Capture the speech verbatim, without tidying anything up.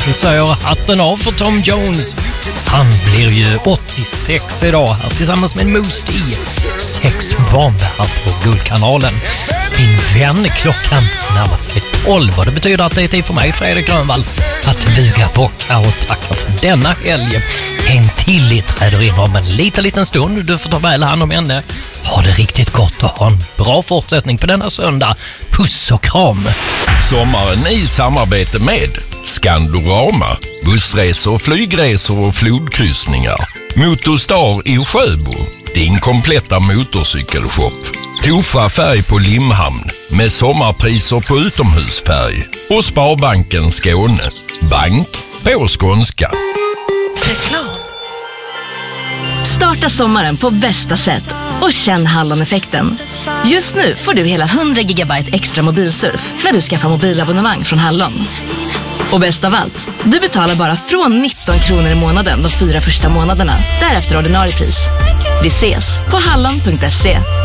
Vi säger hatten av för Tom Jones. Han blir ju åttiosex idag här tillsammans med Mos T. Sex bomber här på Guldkanalen. Min vän, klockan närmar sig tolv och det betyder att det är tid för mig, Fredrik Grönvall, att buga bocka och tacka för denna helg. En till träder in om en liten, liten stund. Du får ta väl hand om henne. Ha det riktigt gott och ha en bra fortsättning på denna söndag. Puss och kram! Sommaren i samarbete med Skandorama, bussresor, flygresor och flodkryssningar. Motorstar i Sjöbo, din kompletta motorcykelshop. Tofa färg på Limhamn med sommarpriser på utomhusfärg. Och Sparbanken Skåne, bank på skånska. Starta sommaren på bästa sätt och känn Hallon-effekten. Just nu får du hela hundra gigabyte extra mobilsurf när du skaffar mobilabonnemang från Hallon. Och bäst av allt, du betalar bara från nitton kronor i månaden de fyra första månaderna. Därefter ordinarie pris. Vi ses på hallon punkt se.